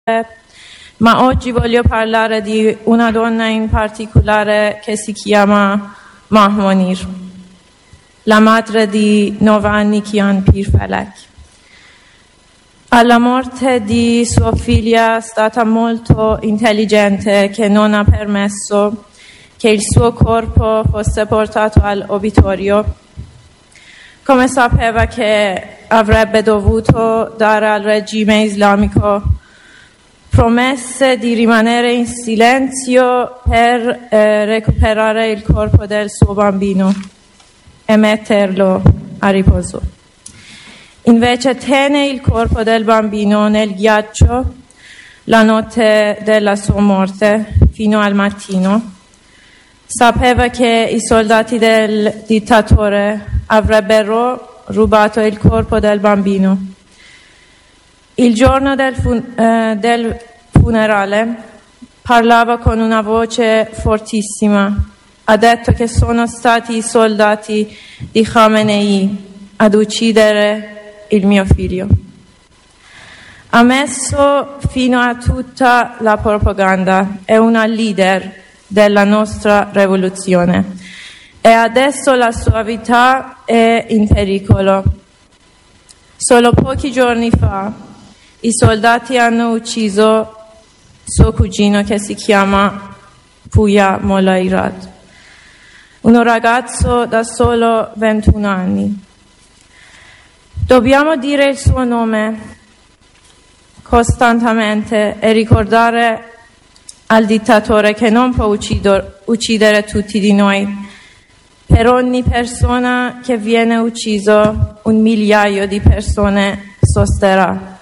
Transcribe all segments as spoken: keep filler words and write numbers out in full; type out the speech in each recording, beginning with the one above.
ma oggi voglio parlare di una donna in particolare che si chiama Mahmonir, la madre di Novanni Kian Pirfelek. Alla morte di sua figlia è stata molto intelligente, che non ha permesso che il suo corpo fosse portato all'obitorio, come sapeva che avrebbe dovuto dare al regime islamico promesse di rimanere in silenzio per eh, recuperare il corpo del suo bambino e metterlo a riposo. Invece tenne il corpo del bambino nel ghiaccio la notte della sua morte fino al mattino. Sapeva che i soldati del dittatore avrebbero rubato il corpo del bambino. Il giorno del, fun- eh, del funerale parlava con una voce fortissima. Ha detto che sono stati i soldati di Khamenei ad uccidere il mio figlio. Ha messo fino a tutta la propaganda. È una leader della nostra rivoluzione e adesso la sua vita è in pericolo. Solo pochi giorni fa i soldati hanno ucciso suo cugino, che si chiama Puya Mollairad, un ragazzo da solo ventuno anni. Dobbiamo dire il suo nome costantemente e ricordare al dittatore che non può uccidere, uccidere tutti di noi. Per ogni persona che viene ucciso, un migliaio di persone sosterrà.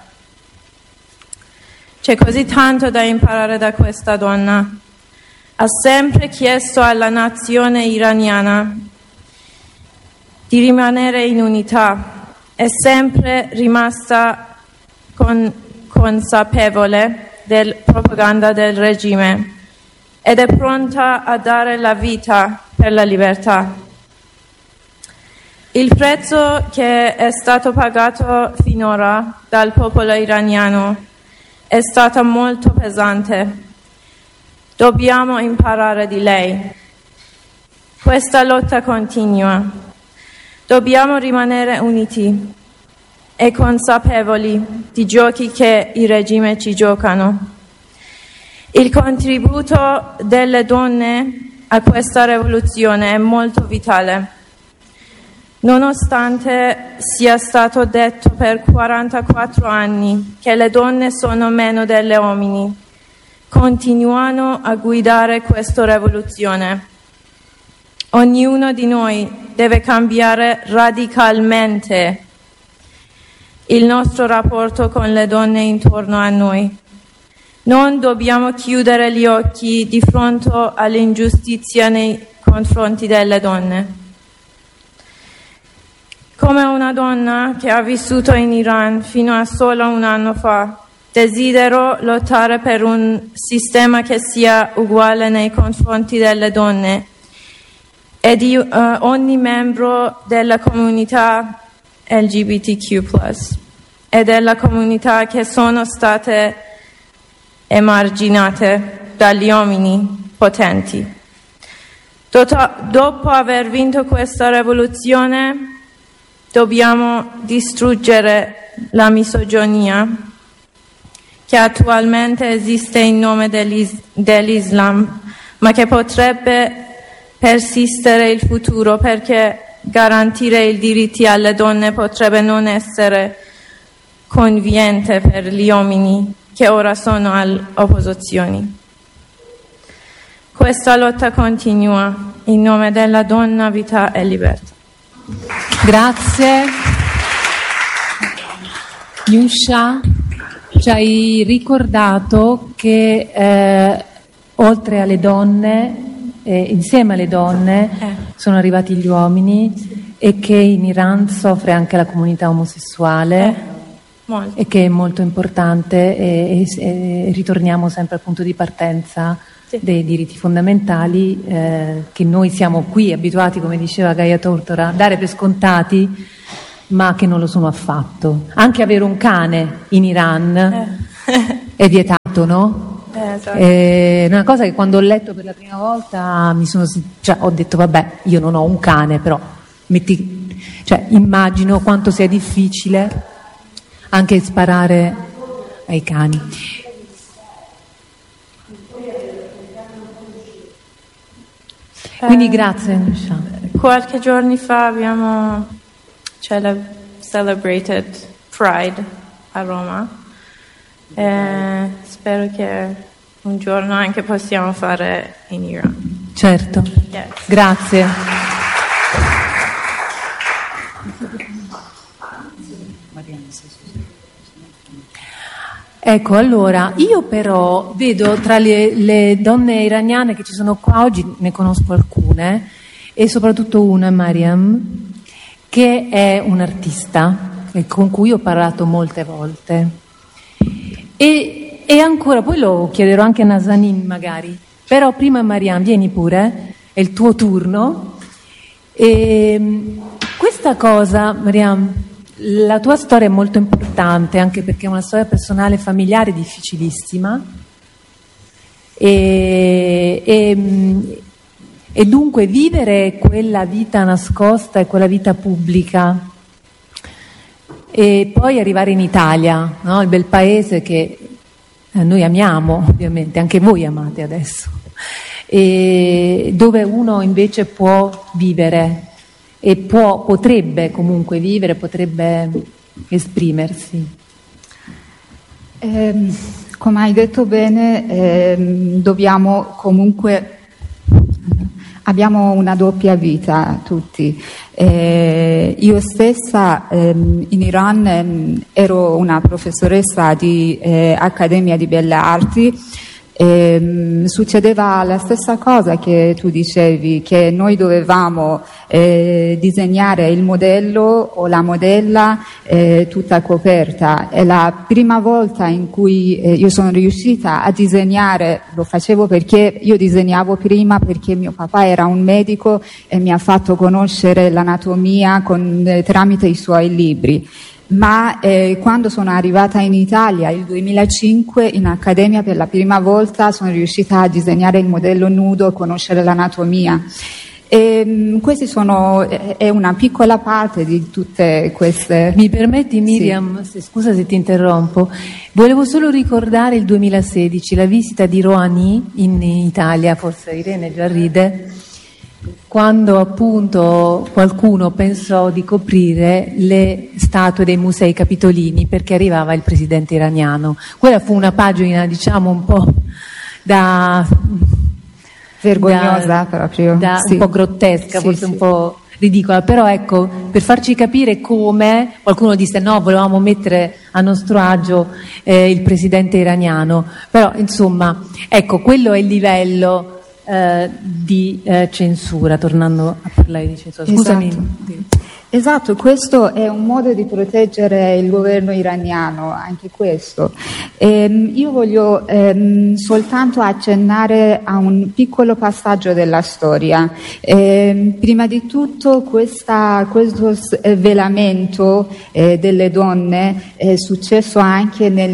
C'è così tanto da imparare da questa donna. Ha sempre chiesto alla nazione iraniana di rimanere in unità. È sempre rimasta con, consapevole della propaganda del regime ed è pronta a dare la vita per la libertà. Il prezzo che è stato pagato finora dal popolo iraniano è stato molto pesante. Dobbiamo imparare di lei. Questa lotta continua. Dobbiamo rimanere uniti e consapevoli di giochi che i regimi ci giocano. Il contributo delle donne a questa rivoluzione è molto vitale. Nonostante sia stato detto per quarantaquattro anni che le donne sono meno degli uomini, continuano a guidare questa rivoluzione. Ognuno di noi deve cambiare radicalmente il nostro rapporto con le donne intorno a noi. Non dobbiamo chiudere gli occhi di fronte all'ingiustizia nei confronti delle donne. Come una donna che ha vissuto in Iran fino a solo un anno fa, desidero lottare per un sistema che sia uguale nei confronti delle donne e di uh, ogni membro della comunità L G B T Q plus, e della comunità che sono state emarginate dagli uomini potenti. Dopo aver vinto questa rivoluzione, dobbiamo distruggere la misoginia che attualmente esiste in nome dell'is- dell'Islam, ma che potrebbe persistere in futuro, perché garantire i diritti alle donne potrebbe non essere conveniente per gli uomini che ora sono all'opposizione. Questa lotta continua in nome della donna, vita e libertà. Grazie. Nusha, ci hai ricordato che eh, oltre alle donne, eh, insieme alle donne, eh. sono arrivati gli uomini e che in Iran soffre anche la comunità omosessuale. Eh. E che è molto importante e, e, e ritorniamo sempre al punto di partenza sì. dei diritti fondamentali eh, che noi siamo qui abituati, come diceva Gaia Tortora, a dare per scontati, ma che non lo sono affatto. Anche avere un cane in Iran eh. è vietato. pianto, no? Eh, esatto. È una cosa che quando ho letto per la prima volta mi sono, cioè, ho detto vabbè, io non ho un cane, però metti, cioè, immagino quanto sia difficile anche sparare ai cani. Quindi Eh, grazie. Qualche giorno fa abbiamo cele- celebrated Pride a Roma. Eh, spero che un giorno anche possiamo fare in Iran. Certo, Yes. grazie. Ecco, allora, io però vedo tra le, le donne iraniane che ci sono qua oggi, ne conosco alcune, e soprattutto una, Mariam, che è un'artista e con cui ho parlato molte volte. E, e ancora, poi lo chiederò anche a Nazanin magari, però prima Mariam, vieni pure, è il tuo turno. E questa cosa, Mariam, la tua storia è molto importante, anche perché è una storia personale e familiare difficilissima. E, e, e dunque vivere quella vita nascosta e quella vita pubblica e poi arrivare in Italia, no? Il bel paese che noi amiamo, ovviamente, anche voi amate adesso, e dove uno invece può vivere e può, potrebbe comunque vivere, potrebbe esprimersi. Eh, come hai detto bene, eh, dobbiamo comunque, abbiamo una doppia vita tutti. Eh, io stessa ehm, in Iran ehm, ero una professoressa di eh, Accademia di Belle Arti. E, succedeva la stessa cosa che tu dicevi, che noi dovevamo eh, disegnare il modello o la modella eh, tutta coperta. È la prima volta in cui eh, io sono riuscita a disegnare, lo facevo perché io disegnavo prima perché mio papà era un medico e mi ha fatto conoscere l'anatomia con, eh, tramite i suoi libri. Ma eh, quando sono arrivata in Italia il duemilacinque in accademia per la prima volta sono riuscita a disegnare il modello nudo e conoscere l'anatomia. E, questi sono, è una piccola parte di tutte queste... Mi permetti, Miriam, sì. se, scusa se ti interrompo, volevo solo ricordare il duemilasedici, la visita di Rouhani in Italia, forse Irene già ride, quando appunto qualcuno pensò di coprire le statue dei musei capitolini perché arrivava il presidente iraniano. Quella fu una pagina, diciamo, un po' da vergognosa, da, proprio da, sì. un po' grottesca, sì, forse sì. un po' ridicola, però ecco, per farci capire come qualcuno disse no, volevamo mettere a nostro agio eh, il presidente iraniano, però insomma, ecco, quello è il livello Eh, di eh, censura, tornando a parlare di censura. Scusami. Esatto. Esatto, questo è un modo di proteggere il governo iraniano, anche questo. Ehm, io voglio ehm, soltanto accennare a un piccolo passaggio della storia. Ehm, prima di tutto questa, questo svelamento eh, delle donne è successo anche nel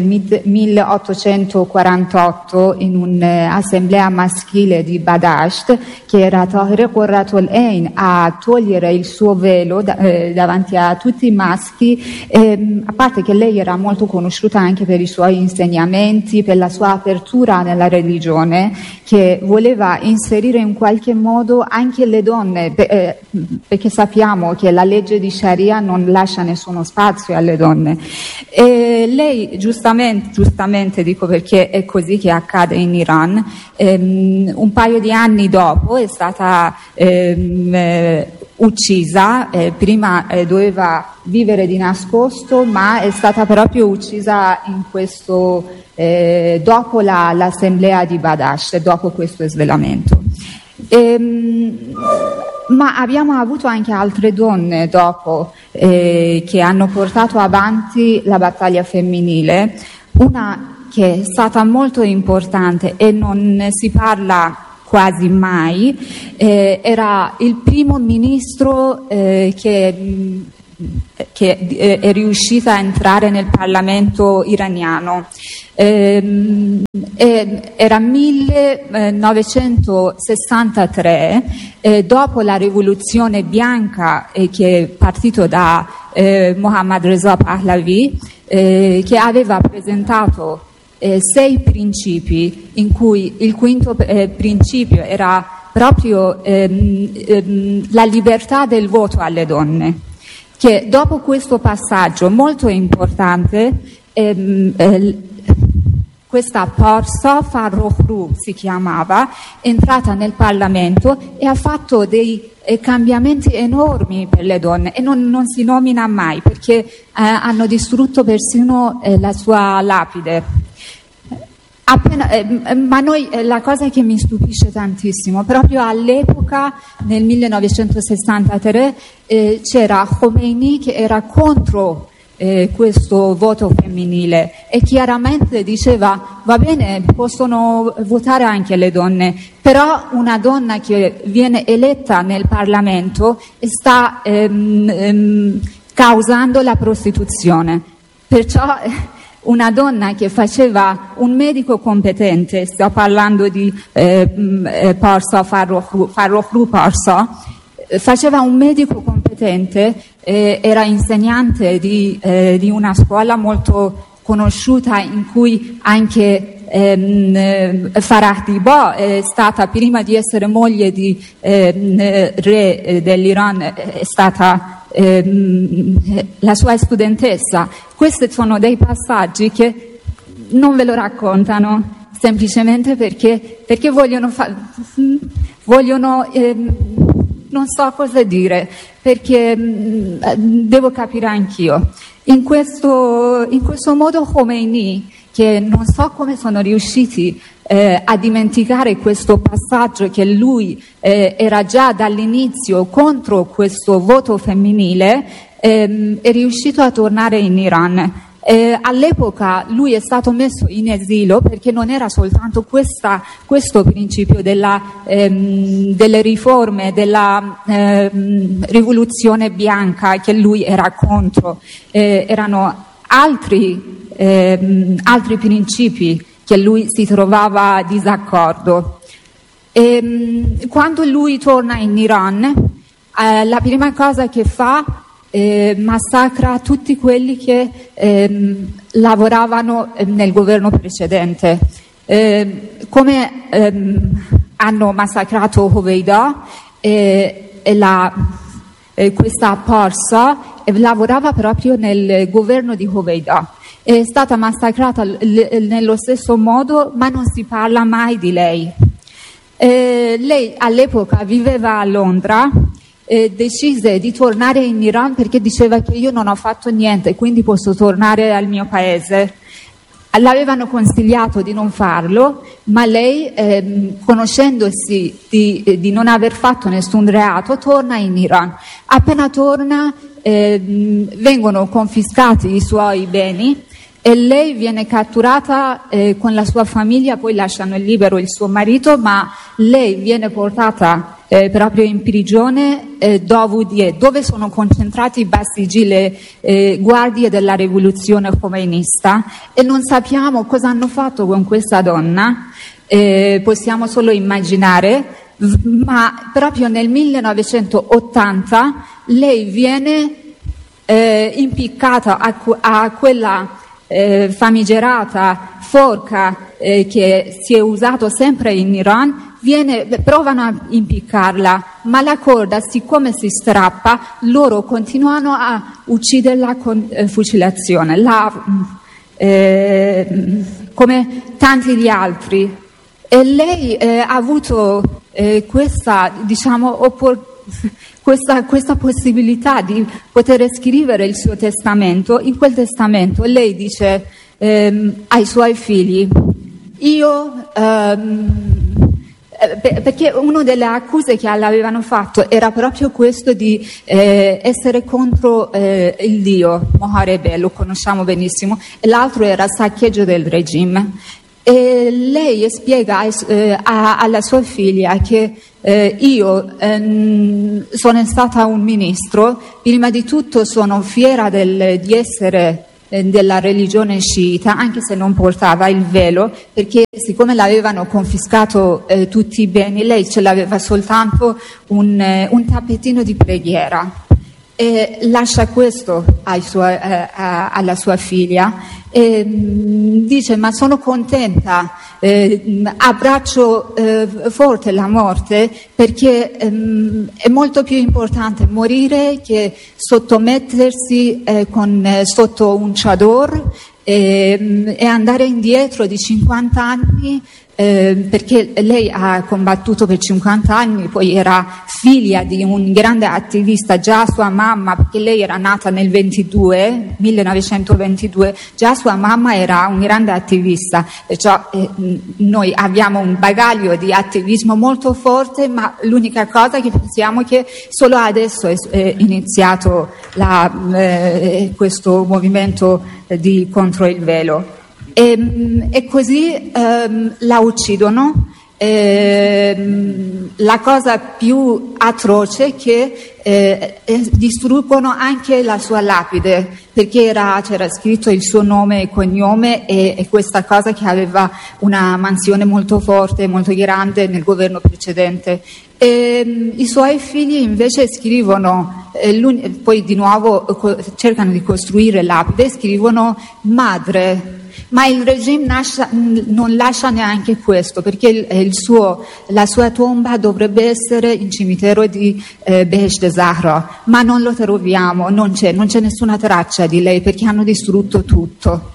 milleottocentoquarantotto in un'assemblea maschile di Badasht, che era Tahir Qurratul Ain a togliere il suo velo da, eh, davanti a tutti i maschi, eh, a parte che lei era molto conosciuta anche per i suoi insegnamenti, per la sua apertura nella religione, che voleva inserire in qualche modo anche le donne, eh, perché sappiamo che la legge di Sharia non lascia nessuno spazio alle donne. E lei giustamente, giustamente dico perché è così che accade in Iran, ehm, un paio di anni dopo è stata ehm, eh, uccisa, eh, prima eh, doveva vivere di nascosto, ma è stata proprio uccisa in questo, eh, dopo la, l'assemblea di Badasht, dopo questo svelamento. Ehm, ma abbiamo avuto anche altre donne dopo eh, che hanno portato avanti la battaglia femminile, una che è stata molto importante e non si parla quasi mai, eh, era il primo ministro eh, che mh, che eh, è riuscita a entrare nel Parlamento iraniano. Eh, eh, era millenovecentosessantatré, eh, dopo la rivoluzione bianca eh, che è partito da eh, Mohammad Reza Pahlavi, eh, che aveva presentato eh, sei principi, in cui il quinto eh, principio era proprio ehm, ehm, la libertà del voto alle donne, che dopo questo passaggio molto importante ehm, eh, questa Parsa Farrokhru si chiamava, è entrata nel Parlamento e ha fatto dei eh, cambiamenti enormi per le donne, e non, non si nomina mai perché eh, hanno distrutto persino eh, la sua lapide. Appena, eh, ma noi eh, la cosa che mi stupisce tantissimo, proprio all'epoca, nel millenovecentosessantatré, eh, c'era Khomeini che era contro eh, questo voto femminile e chiaramente diceva: va bene, possono votare anche le donne, però una donna che viene eletta nel Parlamento sta ehm, ehm, causando la prostituzione. Perciò eh, una donna che faceva un medico competente, sto parlando di eh, eh, Parsa Farrokhru, Farrokhru Parsa, eh, faceva un medico competente, eh, era insegnante di, eh, di una scuola molto conosciuta in cui anche ehm, Farah Diba è stata, prima di essere moglie di ehm, re dell'Iran, è stata la sua studentessa. Questi sono dei passaggi che non ve lo raccontano semplicemente perché, perché vogliono, fa- vogliono eh, non so cosa dire, perché mh, devo capire anch'io. In questo, in questo modo Khomeini, che non so come sono riusciti eh, a dimenticare questo passaggio, che lui eh, era già dall'inizio contro questo voto femminile, ehm, è riuscito a tornare in Iran. Eh, all'epoca lui è stato messo in esilio perché non era soltanto questa, questo principio della, ehm, delle riforme, della ehm, rivoluzione bianca che lui era contro, eh, erano altri Ehm, altri principi che lui si trovava disaccordo. Ehm, quando lui torna in Iran, eh, la prima cosa che fa eh, massacra tutti quelli che ehm, lavoravano eh, nel governo precedente, eh, come ehm, hanno massacrato Hoveyda eh, e la, eh, questa Parsa eh, lavorava proprio nel governo di Hoveyda. È stata massacrata l- l- nello stesso modo, ma non si parla mai di lei. Eh, lei all'epoca viveva a Londra, eh, decise di tornare in Iran perché diceva che io non ho fatto niente, quindi posso tornare al mio paese. L'avevano consigliato di non farlo, ma lei, ehm, conoscendosi di, di non aver fatto nessun reato, torna in Iran. Appena torna, ehm, vengono confiscati i suoi beni e lei viene catturata eh, con la sua famiglia, poi lasciano libero il suo marito, ma lei viene portata eh, proprio in prigione eh, dove, dove sono concentrati i bastigli, le eh, guardie della rivoluzione khomeinista, e non sappiamo cosa hanno fatto con questa donna, eh, possiamo solo immaginare, ma proprio nel millenovecentottanta lei viene eh, impiccata a, a quella Eh, famigerata forca eh, che si è usato sempre in Iran, viene, provano a impiccarla, ma la corda, siccome si strappa, loro continuano a ucciderla con eh, fucilazione, la, eh, come tanti di altri. E lei eh, ha avuto eh, questa, diciamo, opportunità, Questa, questa possibilità di poter scrivere il suo testamento. In quel testamento lei dice ehm, ai suoi figli: io ehm, perché una delle accuse che l'avevano fatto era proprio questo di eh, essere contro eh, il dio Moharebe, lo conosciamo benissimo, e l'altro era saccheggio del regime. E lei spiega eh, a, alla sua figlia che eh, io ehm, sono stata un ministro, prima di tutto sono fiera del, di essere eh, della religione sciita, anche se non portava il velo, perché siccome l'avevano confiscato eh, tutti i beni, lei ce l'aveva soltanto un, eh, un tappetino di preghiera. E lascia questo ai suoi, eh, alla sua figlia e mh, dice: ma sono contenta, eh, abbraccio eh, forte la morte, perché ehm, è molto più importante morire che sottomettersi eh, con, eh, sotto un chador e, e andare indietro di cinquanta anni. Eh, perché lei ha combattuto per cinquanta anni, poi era figlia di un grande attivista, già sua mamma, perché lei era nata nel ventidue, millenovecentoventidue, già sua mamma era un grande attivista, perciò eh, noi abbiamo un bagaglio di attivismo molto forte, ma l'unica cosa che pensiamo è che solo adesso è, è iniziato la, eh, questo movimento di contro il velo. E, e così ehm, la uccidono. Ehm, la cosa più atroce è che eh, eh, distruggono anche la sua lapide, perché era, c'era scritto il suo nome e cognome e, e questa cosa che aveva una mansione molto forte, molto grande nel governo precedente. E, i suoi figli invece scrivono, eh, poi di nuovo co- cercano di costruire lapide, scrivono madre. Ma il regime lascia, non lascia neanche questo, perché il, il suo, la sua tomba dovrebbe essere il cimitero di eh, Behesht Zahra, ma non lo troviamo, non c'è, non c'è nessuna traccia di lei, perché hanno distrutto tutto.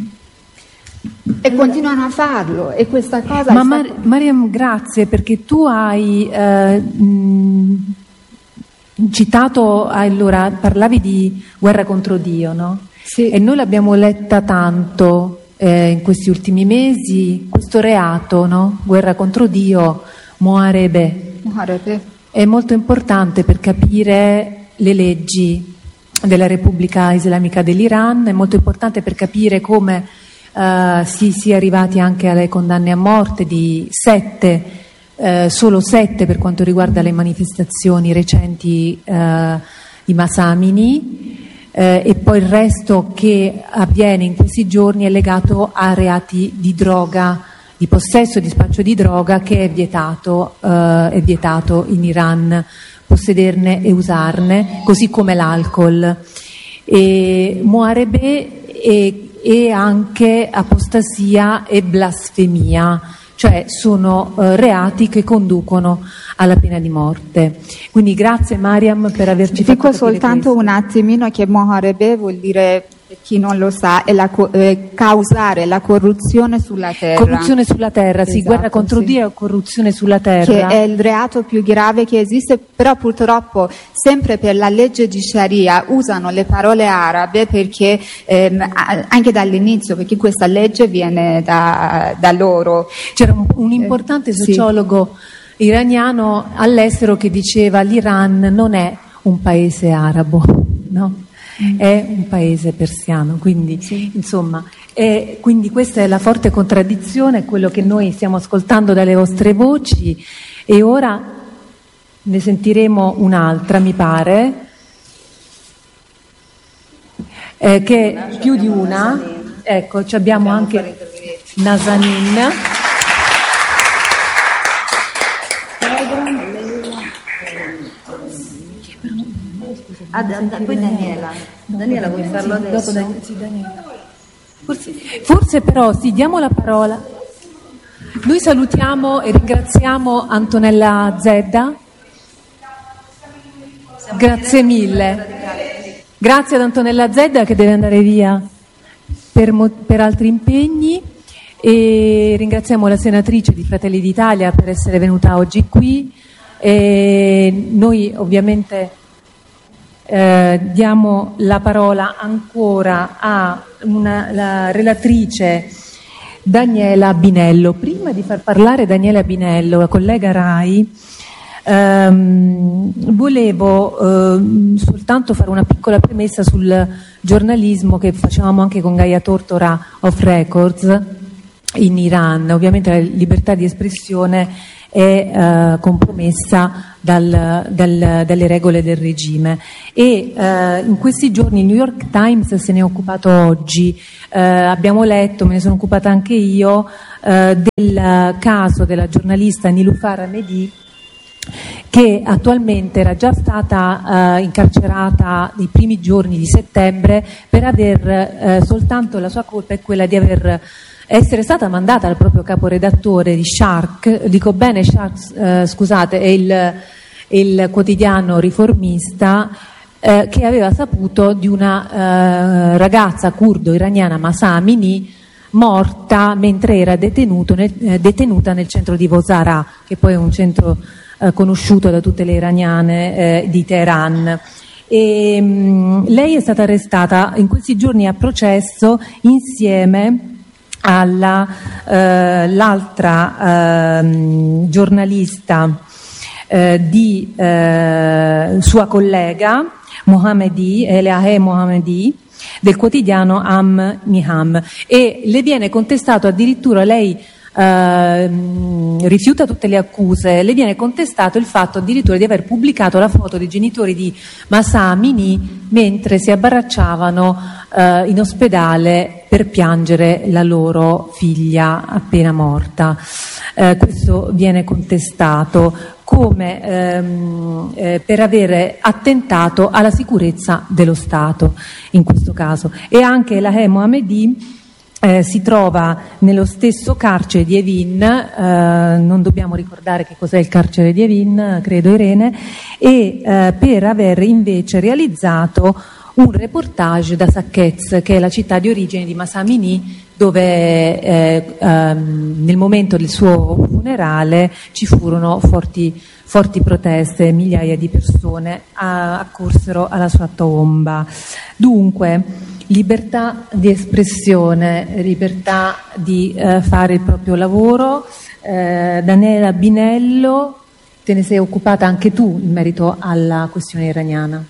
E continuano a farlo, e questa cosa... Ma Mar- Mariam, grazie, perché tu hai eh, mh, citato, allora, parlavi di guerra contro Dio, no? Sì. E noi l'abbiamo letta tanto eh, in questi ultimi mesi, questo reato, no? Guerra contro Dio, Muharebe. Muharebe. È molto importante per capire le leggi della Repubblica Islamica dell'Iran, è molto importante per capire come eh, si sia arrivati anche alle condanne a morte di sette, eh, solo sette per quanto riguarda le manifestazioni recenti eh, di Masamini. Eh, e poi il resto che avviene in questi giorni è legato a reati di droga, di possesso e di spaccio di droga, che è vietato, eh, è vietato in Iran possederne e usarne, così come l'alcol. E Muharebe e, e anche apostasia e blasfemia, cioè sono eh, reati che conducono alla pena di morte. Quindi grazie Mariam per averci fatto Dico soltanto questo. Un attimino che Muharebe vuol dire, per chi non lo sa, è la, eh, causare la corruzione sulla terra. Corruzione sulla terra, esatto, sì, guerra contro sì. Dio e corruzione sulla terra. Che è il reato più grave che esiste, però purtroppo sempre per la legge di Sharia usano le parole arabe, perché ehm, anche dall'inizio, perché questa legge viene da, da loro. C'era un, un importante sociologo sì. iraniano all'estero che diceva: l'Iran non è un paese arabo, no? È un paese persiano, quindi sì. insomma, è, quindi questa è la forte contraddizione, quello che noi stiamo ascoltando dalle vostre voci, e ora ne sentiremo un'altra, mi pare, eh, che è più di una. Ecco, ci abbiamo anche Nazanin. Ah, da, da, poi Daniela. Daniela, vuoi farlo sì, adesso? Dopo Dan- sì, Daniela. Forse, forse però sì, diamo la parola. Noi salutiamo e ringraziamo Antonella Zedda. Grazie mille. Grazie ad Antonella Zedda, che deve andare via per, mo- per altri impegni, e ringraziamo la senatrice di Fratelli d'Italia per essere venuta oggi qui. E noi ovviamente Eh, diamo la parola ancora a una, la relatrice Daniela Binello. Prima di far parlare Daniela Binello, la collega Rai, ehm, volevo ehm, soltanto fare una piccola premessa sul giornalismo che facevamo anche con Gaia Tortora off Records. in Iran. Ovviamente la libertà di espressione è eh, compromessa dal, dal, dalle regole del regime e eh, in questi giorni il New York Times se ne è occupato oggi, eh, abbiamo letto, me ne sono occupata anche io, eh, del caso della giornalista Niloufar Hamedi, che attualmente era già stata eh, incarcerata nei primi giorni di settembre per aver eh, soltanto la sua colpa è quella di aver essere stata mandata dal proprio caporedattore di Shark, dico bene Shark, eh, scusate, è il, il quotidiano riformista, eh, che aveva saputo di una eh, ragazza curdo-iraniana, Mahsa Amini, morta mentre era detenuto nel, eh, detenuta nel centro di Vozara, che poi è un centro eh, conosciuto da tutte le iraniane eh, di Teheran. E, mh, lei è stata arrestata in questi giorni a processo insieme alla eh, l'altra eh, giornalista eh, di eh, sua collega Mohammadi, Elahe Mohammadi, del quotidiano Am Miham, e le viene contestato addirittura, lei eh, rifiuta tutte le accuse, le viene contestato il fatto addirittura di aver pubblicato la foto dei genitori di Mahsa Amini mentre si abbracciavano eh, in ospedale per piangere la loro figlia appena morta. Eh, questo viene contestato come ehm, eh, per avere attentato alla sicurezza dello Stato in questo caso. E anche Elahe Mohammadi Eh, si trova nello stesso carcere di Evin, eh, non dobbiamo ricordare che cos'è il carcere di Evin, credo Irene, e eh, per aver invece realizzato un reportage da Saqqez, che è la città di origine di Mahsa Amini, dove eh, ehm, nel momento del suo funerale ci furono forti, forti proteste, migliaia di persone a, accorsero alla sua tomba. Dunque, libertà di espressione, libertà di eh, fare il proprio lavoro. Eh, Daniela Binello, te ne sei occupata anche tu in merito alla questione iraniana.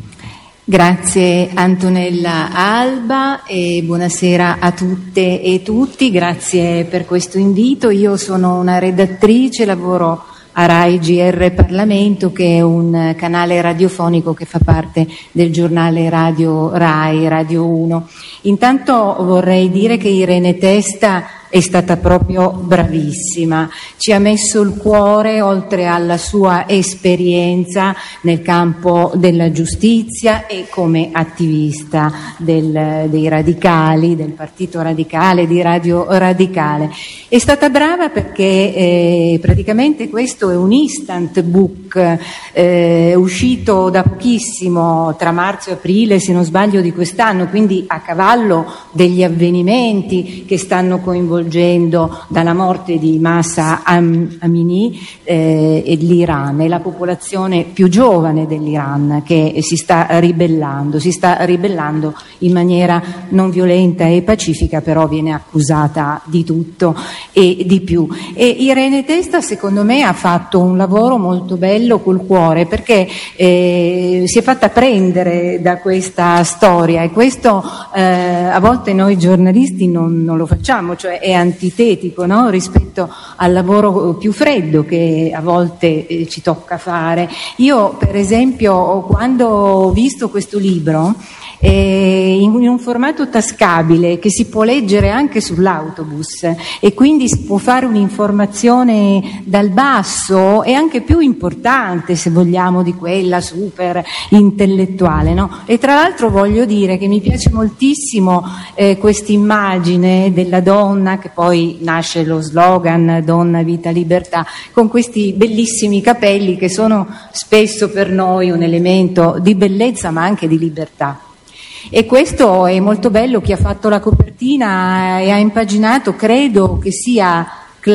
Grazie Antonella Alba e buonasera a tutte e tutti, grazie per questo invito. Io sono una redattrice, lavoro a Rai G R Parlamento, che è un canale radiofonico che fa parte del giornale radio Rai, Radio uno. Intanto vorrei dire che Irene Testa è stata proprio bravissima, ci ha messo il cuore, oltre alla sua esperienza nel campo della giustizia e come attivista del, dei radicali, del Partito Radicale, di Radio Radicale. È stata brava perché eh, praticamente questo è un instant book eh, uscito da pochissimo, tra marzo e aprile se non sbaglio di quest'anno, quindi a cavallo degli avvenimenti che stanno coinvolgendo dalla morte di Mahsa Amini eh, e l'Iran, è la popolazione più giovane dell'Iran che si sta ribellando, si sta ribellando in maniera non violenta e pacifica, però viene accusata di tutto e di più. E Irene Testa secondo me ha fatto un lavoro molto bello col cuore, perché eh, si è fatta prendere da questa storia, e questo eh, a volte noi giornalisti non, non lo facciamo, cioè è antitetico, no? Rispetto al lavoro più freddo che a volte eh, ci tocca fare. Io per esempio quando ho visto questo libro eh, in un formato tascabile che si può leggere anche sull'autobus e quindi si può fare un'informazione dal basso e anche più importante, se vogliamo, di quella super intellettuale, no? E tra l'altro voglio dire che mi piace moltissimo eh, questa immagine della donna, che poi nasce lo slogan Donna, Vita, Libertà, con questi bellissimi capelli che sono spesso per noi un elemento di bellezza ma anche di libertà. E questo è molto bello. Chi ha fatto la copertina e ha impaginato, credo che sia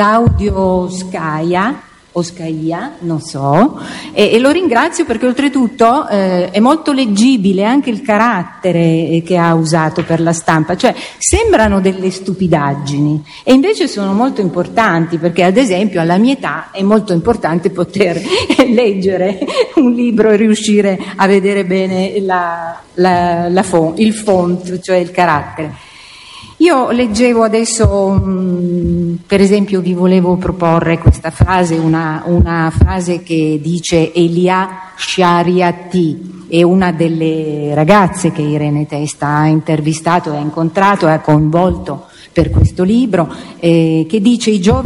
Claudio Scaia o Scaia, non so, e, e lo ringrazio perché oltretutto eh, è molto leggibile anche il carattere che ha usato per la stampa, cioè sembrano delle stupidaggini e invece sono molto importanti, perché ad esempio alla mia età è molto importante poter leggere un libro e riuscire a vedere bene la, la, la font, il font, cioè il carattere. Io leggevo adesso, mh, per esempio, vi volevo proporre questa frase, una, una frase che dice Elia Shariati, è una delle ragazze che Irene Testa ha intervistato, ha incontrato e ha coinvolto per questo libro, eh, che dice: i giovani